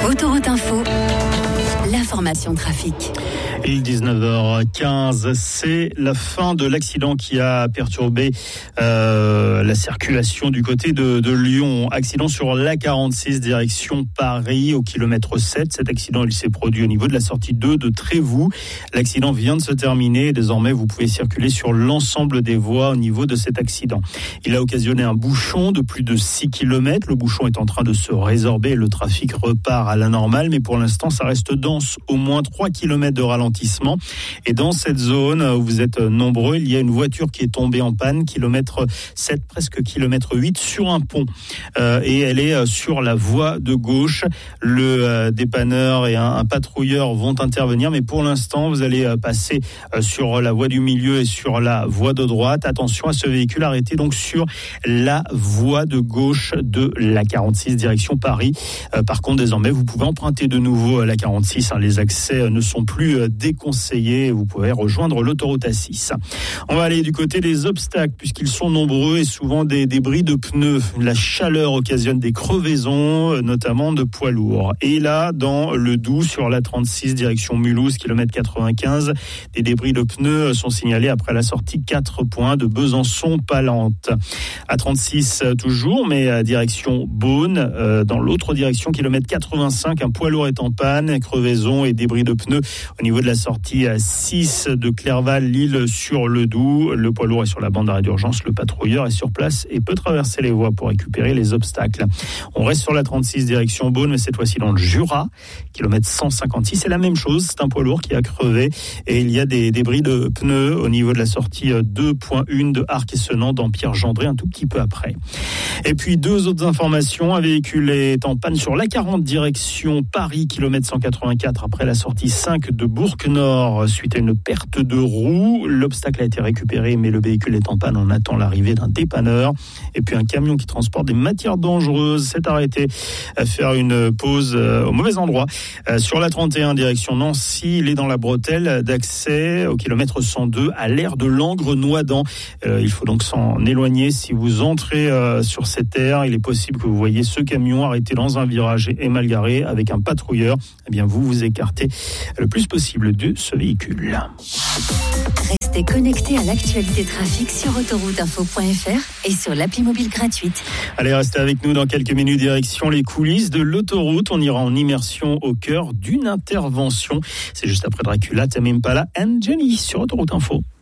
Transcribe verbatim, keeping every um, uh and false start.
Autoroute Info, l'information trafic. Il est dix-neuf heures quinze, c'est la fin de l'accident qui a perturbé euh, la circulation du côté de, de Lyon. Accident sur l'A quarante-six, direction Paris, au kilomètre sept. Cet accident, il s'est produit au niveau de la sortie deux de Trévoux. L'accident vient de se terminer et désormais, vous pouvez circuler sur l'ensemble des voies au niveau de cet accident. Il a occasionné un bouchon de plus de six kilomètres. Le bouchon est en train de se résorber et le trafic repart à la normale, mais pour l'instant, ça reste dense. Au moins trois kilomètres de ralentissement. Et dans cette zone où vous êtes nombreux, il y a une voiture qui est tombée en panne, kilomètre sept, presque kilomètre huit, sur un pont. Euh, et elle est sur la voie de gauche. Le euh, dépanneur et un, un patrouilleur vont intervenir, mais pour l'instant, vous allez euh, passer euh, sur la voie du milieu et sur la voie de droite. Attention à ce véhicule arrêté donc sur la voie de gauche de l'A quarante-six, direction Paris. Euh, par contre, désormais, vous pouvez emprunter de nouveau l'A quarante-six. Hein, les accès ne sont plus euh, déconseillés. Vous pouvez rejoindre l'autoroute A six. On va aller du côté des obstacles, puisqu'ils sont nombreux et souvent des débris de pneus. La chaleur occasionne des crevaisons, notamment de poids lourds. Et là, dans le Doubs, sur l'A trente-six, direction Mulhouse, kilomètre quatre-vingt-quinze, des débris de pneus sont signalés après la sortie quatre points de Besançon-Palente. A trente-six toujours, mais direction Beaune. Euh, dans l'autre direction, kilomètre quatre-vingt-cinq, un poids lourd est en panne, crevaison et débris de pneus au niveau de la sortie six de Clerval, Lille sur le Doubs. Le poids lourd est sur la bande d'arrêt d'urgence. Le patrouilleur est sur place et peut traverser les voies pour récupérer les obstacles. On reste sur la trente-six direction Beaune, mais cette fois-ci dans le Jura, kilomètre cent cinquante-six. C'est la même chose. C'est un poids lourd qui a crevé et il y a des débris de pneus au niveau de la sortie deux point un de Arc-et-Senans dans Pierre-Gendré, un tout petit peu après. Et puis deux autres informations. Un véhicule est en panne sur l'A quarante direction Paris, kilomètre cent quatre-vingt-quatre, après la sortie cinq de Bourg-Nord suite à une perte de roue. L'obstacle a été récupéré, mais le véhicule est en panne. On attend l'arrivée d'un dépanneur. Et puis un camion qui transporte des matières dangereuses s'est arrêté à faire une pause au mauvais endroit. Sur la trente et un direction Nancy, il est dans la bretelle d'accès au kilomètre cent deux à l'aire de Langres-Noidans. Il faut donc s'en éloigner. Si vous entrez sur cette aire, il est possible que vous voyez ce camion arrêté dans un virage et mal garé avec un patrouilleur. Eh bien, vous vous écartez le plus possible de ce véhicule. Restez connectés à l'actualité trafic sur autoroute info point f r et sur l'appli mobile gratuite. Allez, restez avec nous dans quelques minutes, direction les coulisses de l'autoroute. On ira en immersion au cœur d'une intervention. C'est juste après Dracula, Tame Impala and Jenny sur Autoroute Info.